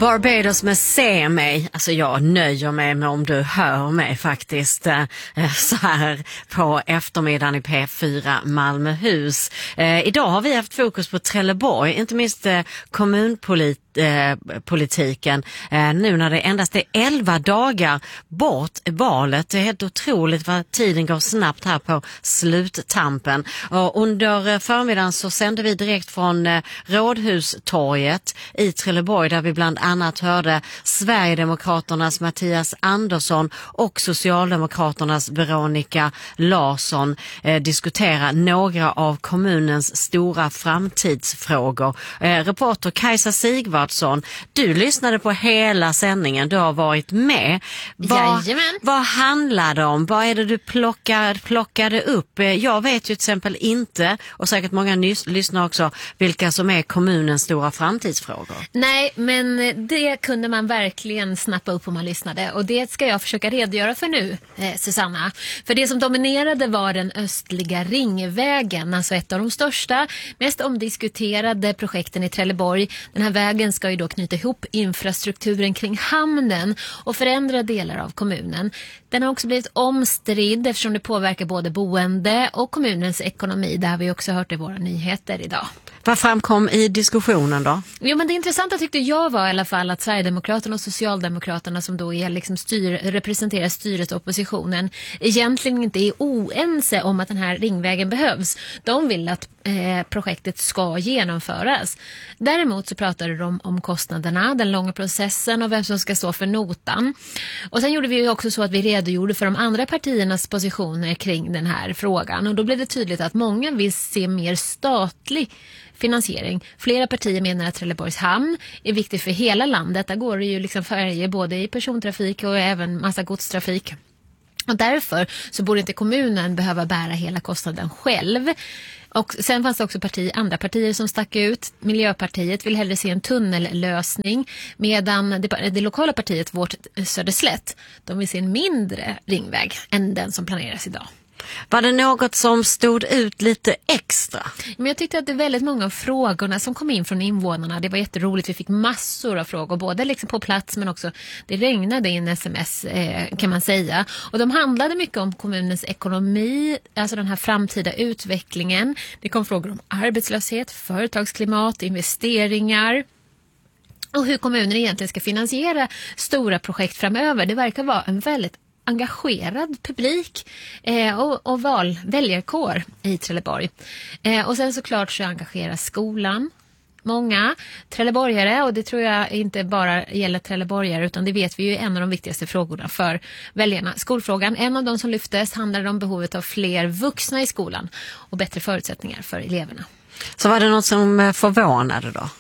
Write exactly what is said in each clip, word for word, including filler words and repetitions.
Barbados med Se mig. Alltså jag nöjer mig med om du hör mig faktiskt eh, så här på eftermiddagen i P fyra Malmöhus. Eh, idag har vi haft fokus på Trelleborg, inte minst eh, kommunpolitiken. Eh, nu när det endast är elva dagar bort valet. Det är helt otroligt vad tiden går snabbt här på sluttampen. Och under förmiddagen så sände vi direkt från eh, Rådhustorget i Trelleborg där vi bland annat hörde Sverigedemokraternas Mattias Andersson och Socialdemokraternas Veronica Larsson eh, diskutera några av kommunens stora framtidsfrågor. Eh, reporter Kajsa Sigvardsson, du lyssnade på hela sändningen, du har varit med. Vad, vad handlar det om? Vad är det du plockar, plockade upp? Eh, jag vet ju till exempel inte, och säkert många nys- lyssnar också, vilka som är kommunens stora framtidsfrågor. Nej, men det kunde man verkligen snappa upp om man lyssnade. Och det ska jag försöka redogöra för nu, eh, Susanna. För det som dominerade var den östliga ringvägen. Alltså ett av de största, mest omdiskuterade projekten i Trelleborg. Den här vägen ska ju då knyta ihop infrastrukturen kring hamnen och förändra delar av kommunen. Den har också blivit omstridd eftersom det påverkar både boende och kommunens ekonomi. Det har vi också hört i våra nyheter idag. Vad framkom i diskussionen då? Jo, men det intressanta tyckte jag var i alla fall att Sverigedemokraterna och Socialdemokraterna som då är liksom styr, representerar styret och oppositionen egentligen inte är oense om att den här ringvägen behövs. De vill att eh, projektet ska genomföras. Däremot så pratade de om kostnaderna, den långa processen och vem som ska stå för notan. Och sen gjorde vi ju också så att vi redogjorde för de andra partiernas positioner kring den här frågan. Och då blev det tydligt att många vill se mer statlig finansiering. Flera partier menar att Trelleborgs hamn är viktig för hela landet. Där går det ju liksom färger både i persontrafik och även massa godstrafik. Och därför så borde inte kommunen behöva bära hela kostnaden själv. Och sen fanns det också parti, andra partier som stack ut. Miljöpartiet vill hellre se en tunnellösning medan det, det lokala partiet, vårt Söderslätt, de vill se en mindre ringväg än den som planeras idag. Var det något som stod ut lite extra? Men jag tyckte att det är väldigt många av frågorna som kom in från invånarna. Det var jätteroligt. Vi fick massor av frågor, både liksom på plats men också det regnade in sms eh, kan man säga. Och de handlade mycket om kommunens ekonomi, alltså den här framtida utvecklingen. Det kom frågor om arbetslöshet, företagsklimat, investeringar och hur kommunen egentligen ska finansiera stora projekt framöver. Det verkar vara en väldigt engagerad publik eh, och, och val, väljarkår i Trelleborg. Eh, och sen såklart så engageras skolan. Många Trelleborgare, och det tror jag inte bara gäller Trelleborgare utan det vet vi ju är en av de viktigaste frågorna för väljarna. Skolfrågan, en av de som lyftes, handlar om behovet av fler vuxna i skolan och bättre förutsättningar för eleverna. Så var det något som förvånade då?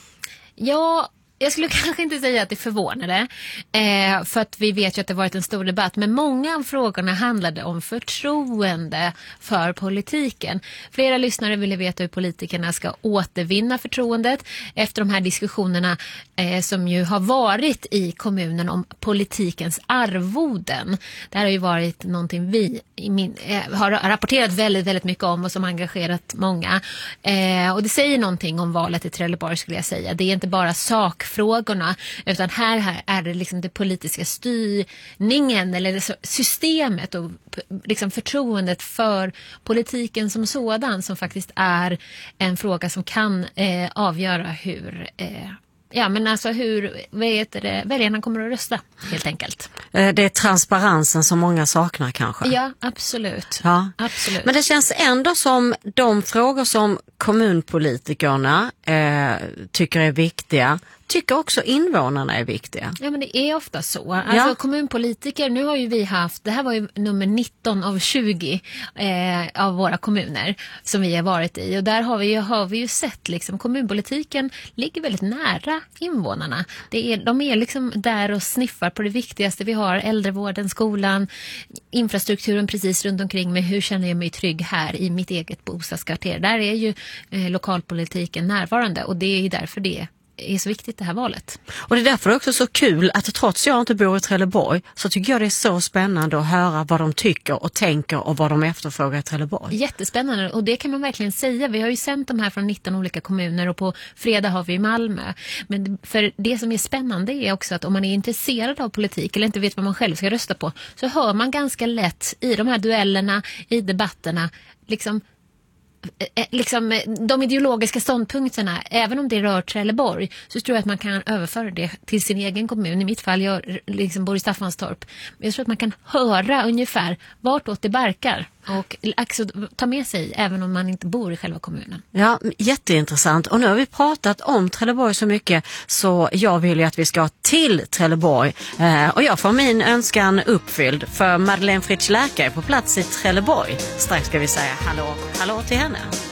Ja, jag skulle kanske inte säga att det förvånade, eh, för att vi vet ju att det varit en stor debatt. Men många av frågorna handlade om förtroende för politiken. Flera lyssnare ville veta hur politikerna ska återvinna förtroendet efter de här diskussionerna eh, som ju har varit i kommunen om politikens arvoden. Det här har ju varit någonting vi i min, eh, har rapporterat väldigt, väldigt mycket om och som engagerat många. Eh, och det säger någonting om valet i Trelleborg, skulle jag säga. Det är inte bara sak frågorna, utan här, här är det liksom det politiska styrningen eller systemet och liksom förtroendet för politiken som sådan som faktiskt är en fråga som kan eh, avgöra hur eh, ja, men alltså hur vet det, väljarna kommer att rösta helt enkelt. Det är transparensen som många saknar kanske. Ja, absolut. Ja. absolut. Men det känns ändå som de frågor som kommunpolitikerna eh, tycker är viktiga, tycker också invånarna är viktiga. Ja, men det är ofta så. Alltså ja. Kommunpolitiker, nu har ju vi haft, det här var ju nummer nitton av tjugo eh, av våra kommuner som vi har varit i. Och där har vi ju, har vi ju sett liksom kommunpolitiken ligger väldigt nära invånarna. Det är, de är liksom där och sniffar på det viktigaste vi har, äldrevården, skolan, infrastrukturen precis runt omkring mig. Hur känner jag mig trygg här i mitt eget bostadskvarter? Där är ju eh, lokalpolitiken närvarande och det är ju därför det är så viktigt det här valet. Och det är därför också så kul att trots jag inte bor i Trelleborg så tycker jag det är så spännande att höra vad de tycker och tänker och vad de efterfrågar i Trelleborg. Jättespännande, och det kan man verkligen säga. Vi har ju sänt de här från nitton olika kommuner och på fredag har vi i Malmö. Men för det som är spännande är också att om man är intresserad av politik eller inte vet vad man själv ska rösta på, så hör man ganska lätt i de här duellerna, i debatterna, liksom liksom de ideologiska ståndpunkterna, även om det rör Trelleborg, så tror jag att man kan överföra det till sin egen kommun. I mitt fall, jag liksom bor i Staffanstorp. Men jag tror att man kan höra ungefär vartåt det barkar och alltså, ta med sig även om man inte bor i själva kommunen. Ja, jätteintressant. Och nu har vi pratat om Trelleborg så mycket så jag vill ju att vi ska till Trelleborg. Eh, och jag får min önskan uppfylld för Madeleine Fritz Läke är på plats i Trelleborg. Strax ska vi säga hallå, hallå till henne.